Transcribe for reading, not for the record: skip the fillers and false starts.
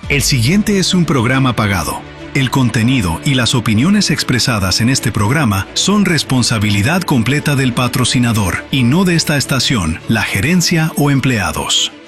El siguiente es un programa pagado. El contenido y las opiniones expresadas en este programa son responsabilidad completa del patrocinador y no de esta estación, la gerencia o empleados.